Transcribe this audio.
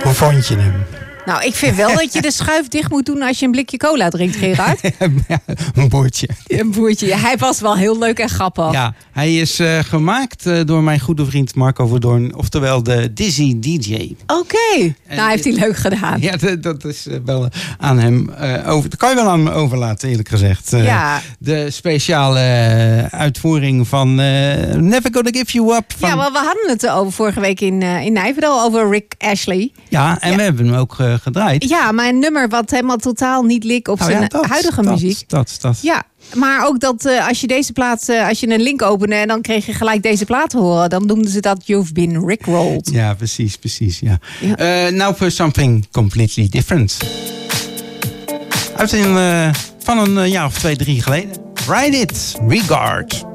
Hoe vond je hem? Nou, ik vind wel dat je de schuif dicht moet doen als je een blikje cola drinkt, Gerard. Ja, een boertje. Een boertje. Hij was wel heel leuk en grappig. Ja, hij is gemaakt door mijn goede vriend Marco Verdoorn. Oftewel de Dizzy DJ. Oké. Nou, heeft hij leuk gedaan. Ja, dat is wel aan hem over. Dat kan je wel aan hem overlaten, eerlijk gezegd. Ja. De speciale uitvoering van Never Gonna Give You Up. Van... Ja, maar we hadden het over vorige week in Nijverdal over Rick Astley. Ja, en we hebben hem ook gedraaid. Ja, maar een nummer wat helemaal totaal niet lik op zijn huidige muziek. Dat. Ja, maar ook dat als je deze plaat, als je een link opende en dan kreeg je gelijk deze plaat te horen, dan noemden ze dat You've Been Rickrolled. Ja, precies. Ja. Now for something completely different. Uit van een jaar of 2-3 geleden. Ride It, Regard.